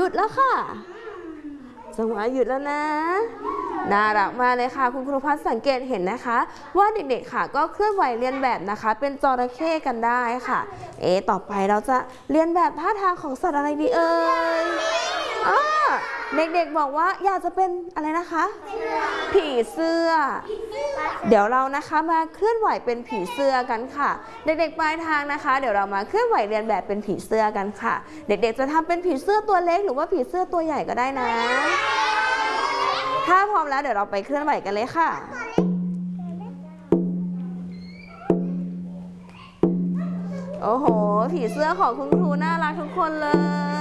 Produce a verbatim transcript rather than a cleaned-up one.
ยุดแล้วค่ะจังหวะหยุดแล้วนะน่ารักมากเลยค่ะคุณครูพัฒน์สังเกตเห็นนะคะว่าเด็กๆค่ะก็เคลื่อนไหวเรียนแบบนะคะเป็นจระเข้กันได้ค่ะเอ๊ะต่อไปเราจะเรียนแบบท่าทางของสัตว์อะไรดีเอ่ยอ๋อเด็กๆบอกว่าอยากจะเป็นอะไรนะคะผีเสื้อเดี๋ยวเรานะคะมาเคลื่อนไหวเป็นผีเสื้อกันค่ะเด็กๆปลายทางนะคะเดี๋ยวเรามาเคลื่อนไหวเรียนแบบเป็นผีเสื้อกันค่ะเด็กๆจะทำเป็นผีเสื้อตัวเล็กหรือว่าผีเสื้อตัวใหญ่ก็ได้นะถ้าพร้อมแล้วเดี๋ยวเราไปเคลื่อนไหวกันเลยค่ะโอ้โหผีเสื้อของคุณครูน่ารักทุกคนเลย